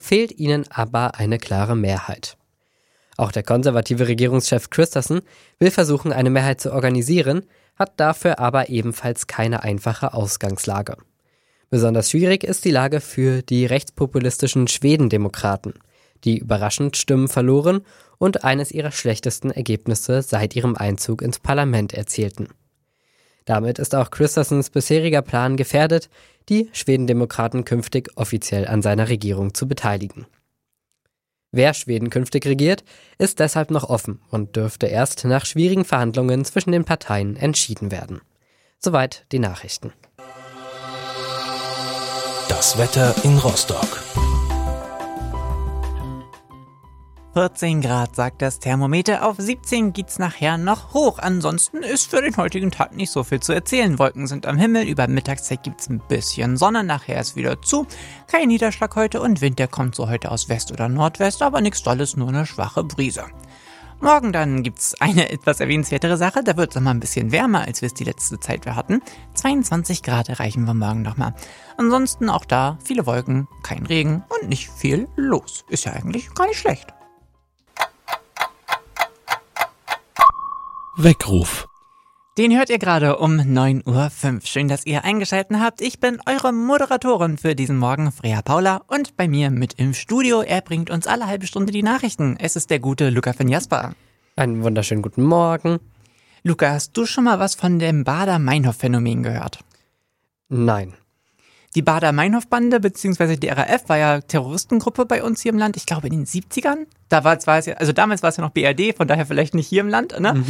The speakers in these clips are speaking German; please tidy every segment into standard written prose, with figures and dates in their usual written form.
fehlt ihnen aber eine klare Mehrheit. Auch der konservative Regierungschef Christensen will versuchen, eine Mehrheit zu organisieren, hat dafür aber ebenfalls keine einfache Ausgangslage. Besonders schwierig ist die Lage für die rechtspopulistischen Schwedendemokraten, die überraschend Stimmen verloren und eines ihrer schlechtesten Ergebnisse seit ihrem Einzug ins Parlament erzielten. Damit ist auch Christensens bisheriger Plan gefährdet, die Schwedendemokraten künftig offiziell an seiner Regierung zu beteiligen. Wer Schweden künftig regiert, ist deshalb noch offen und dürfte erst nach schwierigen Verhandlungen zwischen den Parteien entschieden werden. Soweit die Nachrichten. Das Wetter in Rostock. 14 Grad sagt das Thermometer, auf 17 geht's nachher noch hoch. Ansonsten ist für den heutigen Tag nicht so viel zu erzählen. Wolken sind am Himmel, über Mittagszeit gibt's ein bisschen Sonne, nachher ist wieder zu. Kein Niederschlag heute und Wind, der kommt so heute aus West oder Nordwest, aber nichts Tolles, nur eine schwache Brise. Morgen dann gibt's eine etwas erwähnenswertere Sache, da wird's nochmal ein bisschen wärmer, als wir es die letzte Zeit hatten. 22 Grad erreichen wir morgen nochmal. Ansonsten auch da viele Wolken, kein Regen und nicht viel los. Ist ja eigentlich gar nicht schlecht. Weckruf. Den hört ihr gerade um 9:05 Uhr. Schön, dass ihr eingeschaltet habt. Ich bin eure Moderatorin für diesen Morgen, Freya Paula, und bei mir mit im Studio, er bringt uns alle halbe Stunde die Nachrichten. Es ist der gute Luca von Jasper. Einen wunderschönen guten Morgen. Luca, hast du schon mal was von dem Baader-Meinhof-Phänomen gehört? Nein. Die Baader-Meinhof-Bande bzw. die RAF war ja Terroristengruppe bei uns hier im Land, ich glaube in den 70ern. Damals war es ja noch BRD, von daher vielleicht nicht hier im Land, ne?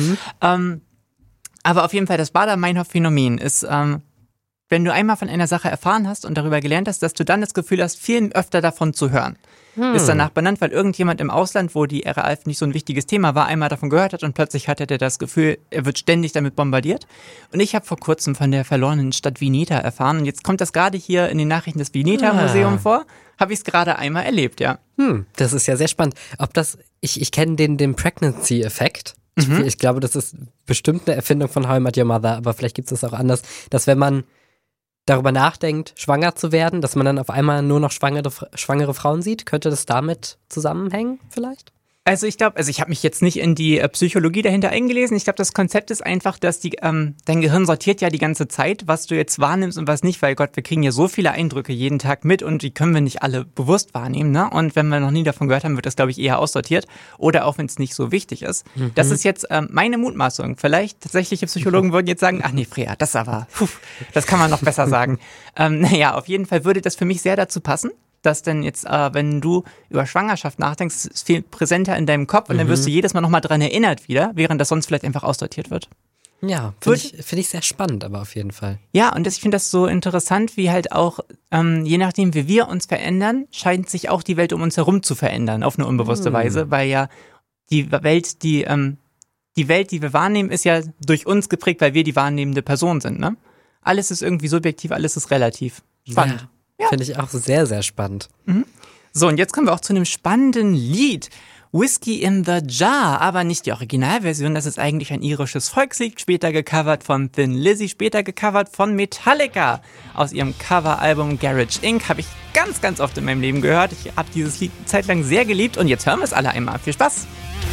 Aber auf jeden Fall, das Baader-Meinhof-Phänomen ist, wenn du einmal von einer Sache erfahren hast und darüber gelernt hast, dass du dann das Gefühl hast, viel öfter davon zu hören. Ist danach benannt, weil irgendjemand im Ausland, wo die RAF nicht so ein wichtiges Thema war, einmal davon gehört hat und plötzlich hatte der das Gefühl, er wird ständig damit bombardiert. Und ich habe vor kurzem von der verlorenen Stadt Vineta erfahren und jetzt kommt das gerade hier in den Nachrichten des Vineta-Museum vor. Habe ich es gerade einmal erlebt, ja. Das ist ja sehr spannend. Ich kenne den Pregnancy-Effekt. Ich glaube, das ist bestimmt eine Erfindung von How I Met Your Mother, aber vielleicht gibt es das auch anders, dass wenn man darüber nachdenkt, schwanger zu werden, dass man dann auf einmal nur noch schwangere Frauen sieht. Könnte das damit zusammenhängen vielleicht? Also ich habe mich jetzt nicht in die Psychologie dahinter eingelesen. Ich glaube, das Konzept ist einfach, dass dein Gehirn sortiert ja die ganze Zeit, was du jetzt wahrnimmst und was nicht, weil Gott, wir kriegen ja so viele Eindrücke jeden Tag mit und die können wir nicht alle bewusst wahrnehmen, ne? Und wenn wir noch nie davon gehört haben, wird das, glaube ich, eher aussortiert oder auch wenn es nicht so wichtig ist. Das ist jetzt meine Mutmaßung. Vielleicht tatsächliche Psychologen würden jetzt sagen, ach nee, Freya, das kann man noch besser sagen. Naja, auf jeden Fall würde das für mich sehr dazu passen, dass denn jetzt, wenn du über Schwangerschaft nachdenkst, ist es viel präsenter in deinem Kopf und dann wirst du jedes Mal nochmal dran erinnert wieder, während das sonst vielleicht einfach aussortiert wird. Ja, finde ich sehr spannend, aber auf jeden Fall. Ja, und ich finde das so interessant, wie halt auch, je nachdem, wie wir uns verändern, scheint sich auch die Welt um uns herum zu verändern, auf eine unbewusste Weise, weil ja die Welt, die wir wahrnehmen, ist ja durch uns geprägt, weil wir die wahrnehmende Person sind, ne? Alles ist irgendwie subjektiv, alles ist relativ. Spannend. Ja. Finde ich auch sehr, sehr spannend. So, und jetzt kommen wir auch zu einem spannenden Lied. Whiskey in the Jar, aber nicht die Originalversion, das ist eigentlich ein irisches Volkslied, später gecovert von Thin Lizzy, später gecovert von Metallica. Aus ihrem Coveralbum Garage Inc. habe ich ganz, ganz oft in meinem Leben gehört. Ich habe dieses Lied eine Zeit lang sehr geliebt und jetzt hören wir es alle einmal. Viel Spaß!